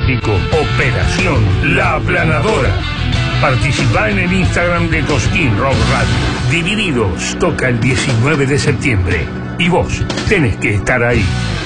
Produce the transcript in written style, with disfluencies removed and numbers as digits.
pronóstico. Operación La Aplanadora. Participá en el Instagram de Cosquín Rock Radio. Divididos toca el 19 de septiembre. Y vos tenés que estar ahí.